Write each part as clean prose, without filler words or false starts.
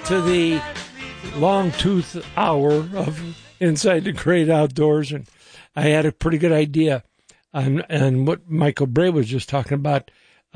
to the long tooth hour of Inside the Great Outdoors, and I had a pretty good idea on what Michael Bray was just talking about.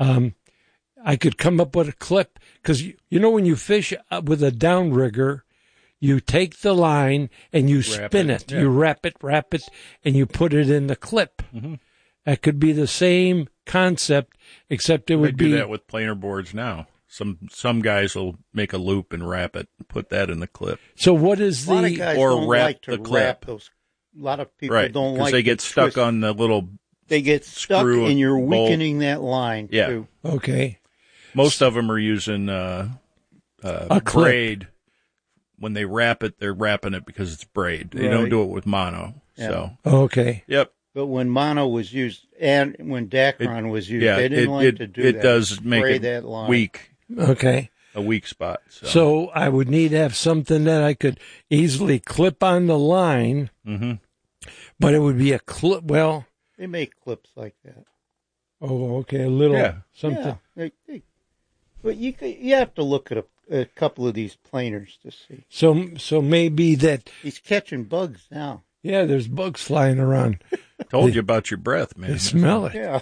I could come up with a clip, because you know when you fish with a downrigger, you take the line and you spin it. Yeah. You wrap it, and you put it in the clip. Mm-hmm. That could be the same concept, except it would be... They do that with planer boards now. Some guys will make a loop and wrap it, put that in the clip. So what is the... A lot of guys don't like to wrap those. A lot of people don't like to they get stuck on the little They get stuck, and you're weakening that line, too. Okay. Most of them are using a braid. When they wrap it, they're wrapping it because it's braid. They don't do it with mono. Yeah. So okay. Yep. But when mono was used and when Dacron was used, they didn't like to do that. It does make it that line. weak. Okay. A weak spot. So I would need to have something that I could easily clip on the line, but it would be a clip. Well, they make clips like that. Oh, okay. A little something. Yeah. But you have to look at a couple of these planers to see. So maybe that he's catching bugs now. Yeah, there's bugs flying around. Told you about your breath, man. They smell it. Yeah.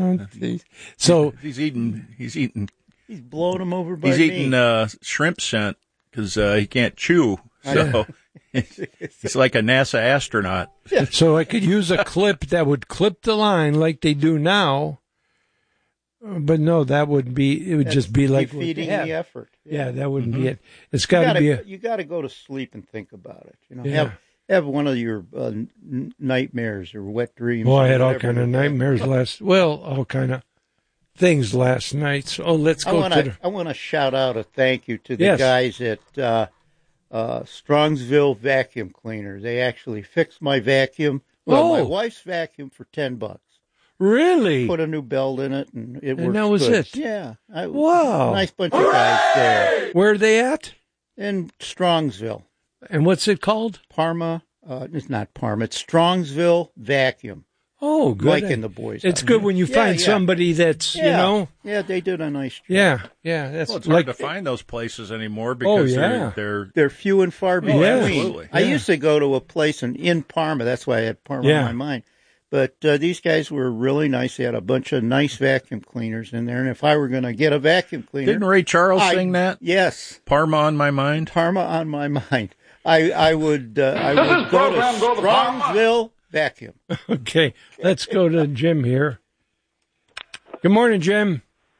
So he's eating. He's blowing them over by He's eating shrimp scent because he can't chew. So he's like a NASA astronaut. Yeah. So I could use a clip that would clip the line like they do now. But no, that would be. It would just be like defeating the effort. Yeah, that wouldn't be it. It's got to be. You got to go to sleep and think about it. You know, have one of your nightmares or wet dreams. Well, I had all kind of nightmares all kind of things last night. So let's go I want to shout out a thank you to the guys at Strongsville Vacuum Cleaner. They actually fixed my vacuum. Well, my wife's vacuum for $10. Really? Put a new belt in it, and it works. And that was good. it. Yeah. Wow. Nice bunch of guys there. Where are they at? In Strongsville. And what's it called? Parma. It's not Parma. It's Strongsville Vacuum. Oh, good. Mike and the boys. It's good when you find somebody that's, you know. Yeah, they did a nice job. Yeah. It's hard to find those places anymore because they're few and far between. Absolutely. I used to go to a place in Parma. That's why I had Parma in my mind. But these guys were really nice. They had a bunch of nice vacuum cleaners in there. And if I were going to get a vacuum cleaner... Didn't Ray Charles sing that? Yes. Parma on my mind? Parma on my mind. I would go to Strongsville Vacuum. Okay. Let's go to Jim here. Good morning, Jim.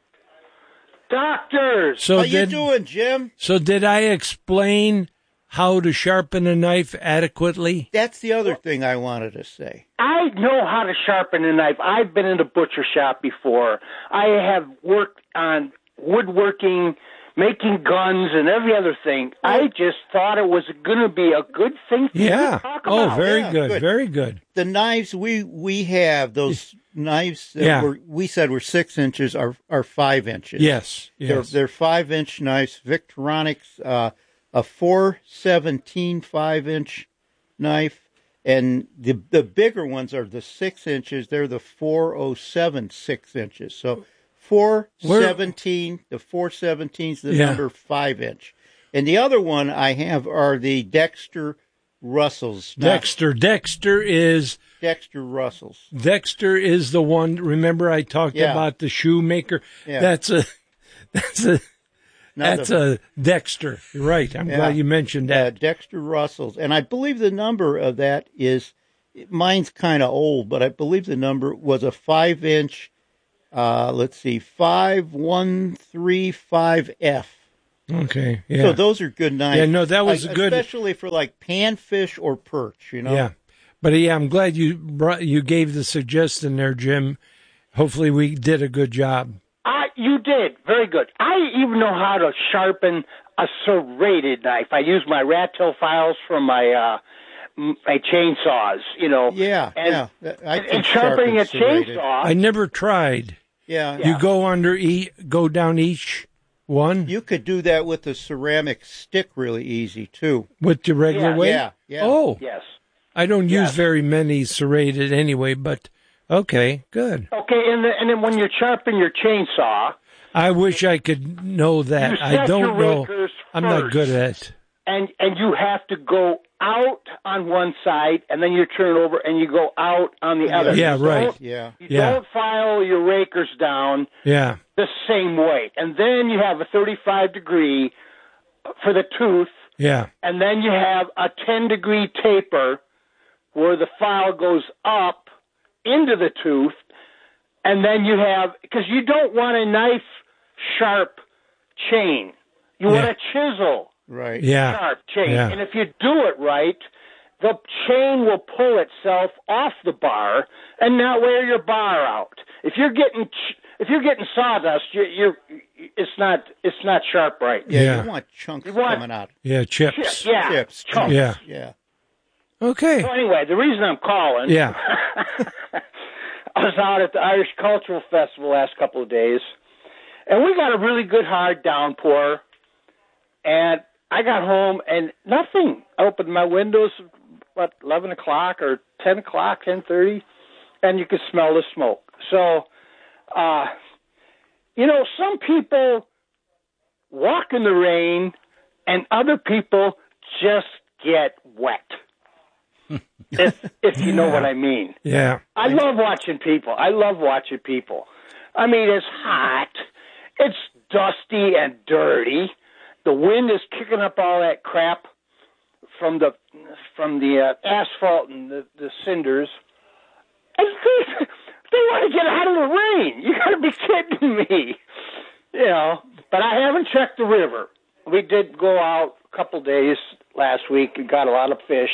Doctors! How you doing, Jim? So did I explain how to sharpen a knife adequately? That's the other thing I wanted to say. I know how to sharpen a knife. I've been in a butcher shop before. I have worked on woodworking, making guns, and every other thing. I just thought it was going to be a good thing for you to talk about. Oh, very good. Very good. The knives we have, those knives that we said were 6 inches, are 5 inches. Yes. They're 5-inch knives. Victorinox, a 417 5-inch knife, and the bigger ones are the 6 inches. They're the 407 6 inches. So 417, the 417's the number 5-inch, and the other one I have are the Dexter Russells. Dexter is Dexter Russells. Dexter is the one. Remember, I talked about the shoemaker. Yeah. That's a Dexter. You're right. I'm glad you mentioned that. Dexter Russells. And I believe the number of that is, mine's kind of old, but I believe the number was a 5-inch, 5135F. Okay, yeah. So those are good knives. Yeah, no, that was good. Especially for like panfish or perch, you know? Yeah. But I'm glad you gave the suggestion there, Jim. Hopefully we did a good job. You did. Very good. I even know how to sharpen a serrated knife. I use my rat tail files from my chainsaws, you know. Yeah, and sharpening a chainsaw. I never tried. Yeah. You go down each one? You could do that with the ceramic stick really easy, too. With the regular weight? Yeah. Oh. Yes. I don't use very many serrated anyway, but okay, good. Okay, and then when you sharpen your chainsaw, I wish I could know that. I don't know. You set your rakers I'm not good at it. And you have to go out on one side, and then you turn over and you go out on the other. Yeah, right. Yeah. You don't file your rakers down the same way. And then you have a 35-degree for the tooth. Yeah. And then you have a 10-degree taper where the file goes up into the tooth. And then you have, because you don't want a knife sharp chain. You want a chisel. Right. Yeah. Sharp chain. Yeah. And if you do it right, the chain will pull itself off the bar and not wear your bar out. If you're getting sawdust, it's not sharp right. Yeah. You want chunks coming out. Yeah, chips. Chips. Chunks. Yeah. Okay. So anyway, the reason I'm calling. Yeah. I was out at the Irish Cultural Festival last couple of days, and we got a really good hard downpour. And I got home and nothing. I opened my windows, 11 o'clock or 10 o'clock, 10:30, and you could smell the smoke. So, some people walk in the rain, and other people just get wet. if you know what I mean. Yeah. I love watching people. I mean, it's hot. It's dusty and dirty. The wind is kicking up all that crap from the asphalt and the cinders. And they want to get out of the rain. You got to be kidding me. But I haven't checked the river. We did go out a couple days last week and got a lot of fish.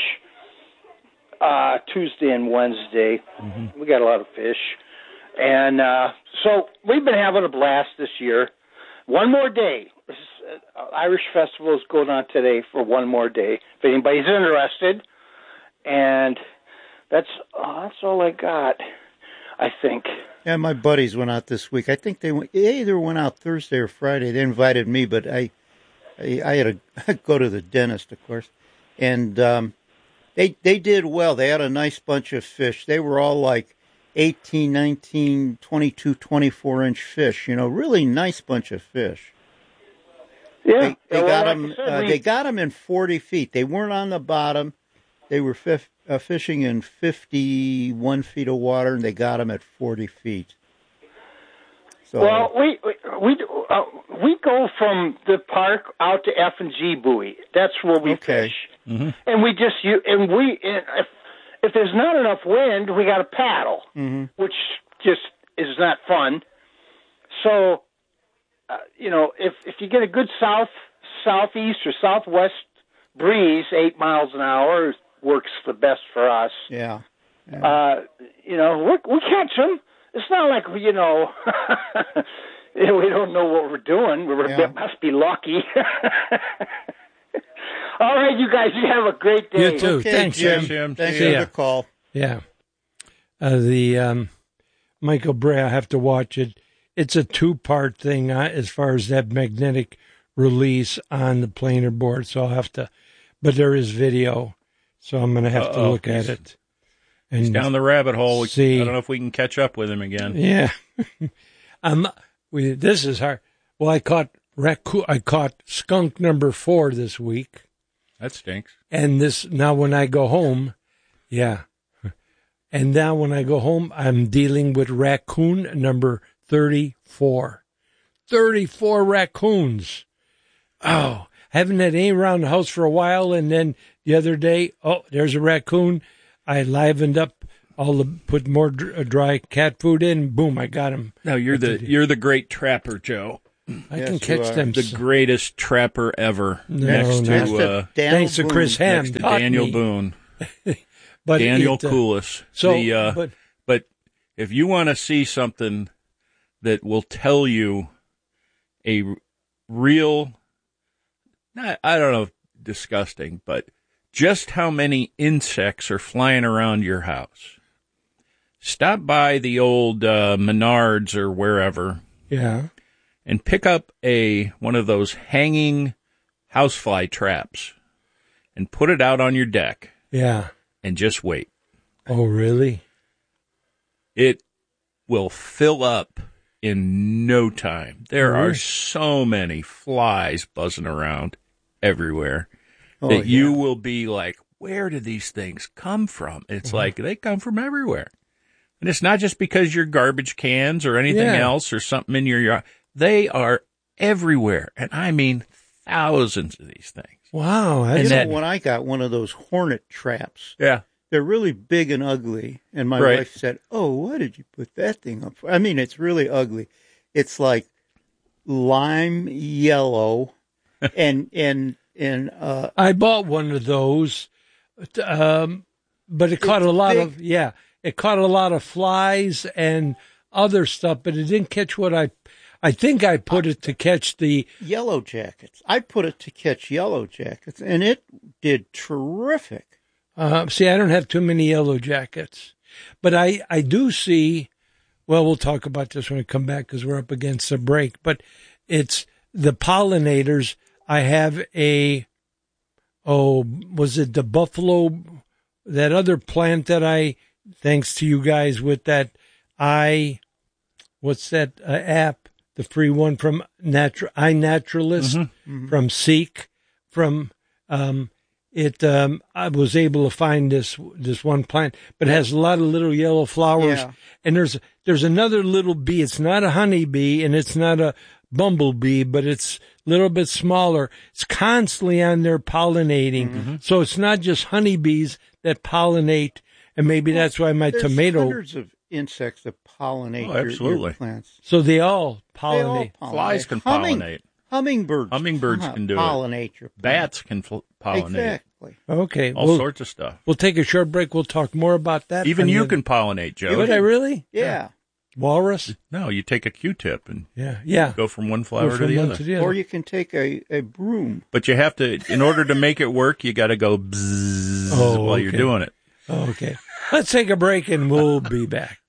Tuesday and Wednesday. Mm-hmm. We got a lot of fish. And so we've been having a blast this year. One more day. Irish Festival is going on today for one more day. If anybody's interested. And that's all I got, I think. Yeah, my buddies went out this week. I think they either went out Thursday or Friday. They invited me, but I had to go to the dentist, of course. And they did well. They had a nice bunch of fish. They were all like 18, 19, 22, 24-inch fish. Really nice bunch of fish. Yeah, they got them. They got them in 40 feet. They weren't on the bottom. They were fishing in 51 feet of water, and they got them at 40 feet. So, well, we go from the park out to F&G Buoy. That's where we fish, and we just if there's not enough wind, we got to paddle, which just is not fun. So, if you get a good southeast or southwest breeze, 8 miles an hour works the best for us. Yeah. We catch them. It's not like we don't know what we're doing. We must be lucky. All right, you guys, you have a great day. You too. Okay, Thanks, Jim. Thanks for the call. Yeah. The Michael Bray, I have to watch it. It's a two-part thing as far as that magnetic release on the planer board, so I'll have to. But there is video, so I'm going to have to look at it. And he's down the rabbit hole. See, I don't know if we can catch up with him again. Yeah. This is hard. Well, I caught skunk number 4 this week. That stinks. And now when I go home, and now when I go home, I'm dealing with raccoon number 34. 34 raccoons. Oh, haven't had any around the house for a while, and then the other day, there's a raccoon. I livened up put more dry cat food in. Boom, I got him. No, you're the great trapper, Joe. I can catch them. The greatest trapper ever. Thanks to Chris Ham. Next to Daniel Boone. But Daniel Coulis. So, but if you want to see something that will tell you a real, I don't know, disgusting, but just how many insects are flying around your house. Stop by the old Menards or wherever. Yeah. And pick up one of those hanging housefly traps and put it out on your deck. Yeah. And just wait. Oh, really? It will fill up in no time. There are so many flies buzzing around. everywhere that you will be like, where do these things come from? It's like they come from everywhere. And it's not just because you're garbage cans or anything else or something in your yard. They are everywhere. And I mean thousands of these things. Wow. When I got one of those hornet traps. Yeah. They're really big and ugly. And my wife said, "Oh, why did you put that thing up for?" I mean, it's really ugly. It's like lime yellow and I bought one of those, but it caught a lot of it caught a lot of flies and other stuff, but it didn't catch what I think I put it to catch the yellow jackets. I put it to catch yellow jackets, and it did terrific. See, I don't have too many yellow jackets, but I do see. Well, we'll talk about this when we come back because we're up against a break. But it's the pollinators. I have was it the buffalo? That other plant that thanks to you guys with that what's that app? The free one from iNaturalist, from Seek, from I was able to find this one plant, but it has a lot of little yellow flowers. Yeah. And there's another little bee. It's not a honeybee and it's not a bumblebee, but it's a little bit smaller. It's constantly on there pollinating. Mm-hmm. So it's not just honeybees that pollinate, and maybe that's why my tomato. Hundreds of insects that pollinate your plants. So they all pollinate. Flies can pollinate. Hummingbirds can do pollinate your plants. Bats can pollinate. Exactly. Okay. All sorts of stuff. We'll take a short break. We'll talk more about that. Even you can pollinate, Joe. Would I really? Yeah. Walrus? No, you take a Q-tip and go from one flower to the other. Or you can take a broom. But you have to, in order to make it work, you got to go bzzz while you're doing it. Oh, okay. Let's take a break and we'll be back.